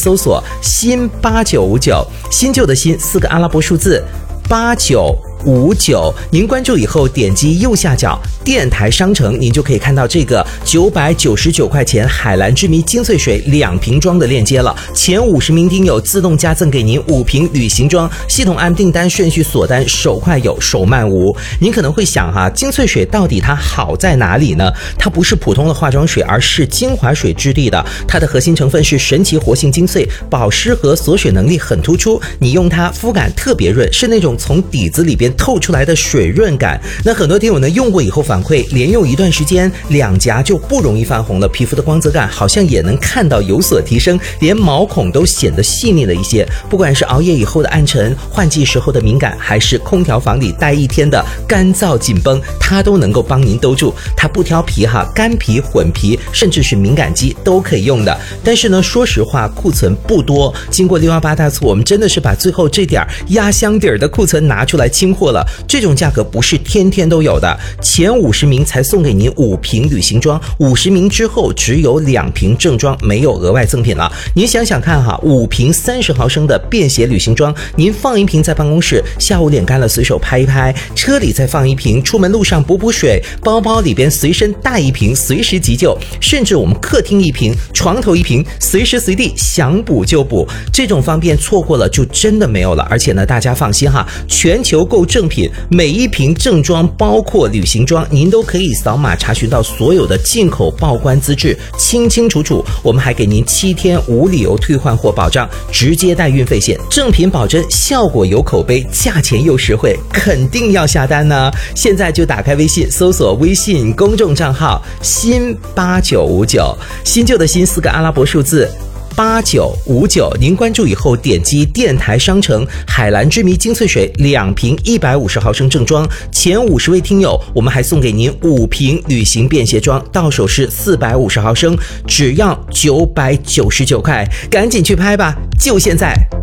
搜索新8959，新旧的新4个阿拉伯数字8959，您关注以后点击右下角电台商城，您就可以看到这个999块钱海蓝之谜精粹水2瓶装的链接了。前50名听友自动加赠给您5瓶旅行装，系统按订单顺序锁单，手快有手慢无。您可能会想精粹水到底它好在哪里呢？它不是普通的化妆水，而是精华水质地的，它的核心成分是神奇活性精粹，保湿和锁水能力很突出，你用它肤感特别润，是那种从底子里边透出来的水润感。那很多听友呢用过以后反馈，连用一段时间两颊就不容易泛红了，皮肤的光泽感好像也能看到有所提升，连毛孔都显得细腻了一些。不管是熬夜以后的暗沉，换季时候的敏感，还是空调房里待一天的干燥紧绷，它都能够帮您兜住。它不挑皮干皮、混皮，甚至是敏感肌都可以用的。但是呢，说实话库存不多，经过618大促，我们真的是把最后这点压箱底儿的库存拿出来清货了。这种价格不是天天都有的，前50名才送给您5瓶旅行装，50名之后只有2瓶正装，没有额外赠品了。您想想看5瓶30毫升的便携旅行装，您放一瓶在办公室，下午脸干了随手拍一拍，车里再放一瓶，出门路上补水，包包里边随身带一瓶，随时急救，甚至我们客厅一瓶，床头一瓶，随时随地想补就补。这种方便错过了就真的没有了。而且呢，大家放心全球购正品，每一瓶正装包括旅行装，您都可以扫码查询到所有的进口报关资质，清清楚楚。我们还给您7天无理由退换货保障，直接带运费险，正品保真，效果有口碑，价钱又实惠，肯定要下单呢。现在就打开微信，搜索微信公众账号新8959，新旧的新4个阿拉伯数字8959，您关注以后点击电台商城海蓝之谜精粹水2瓶150毫升正装，前50位听友我们还送给您5瓶旅行便携装，到手是450毫升，只要999块，赶紧去拍吧，就现在。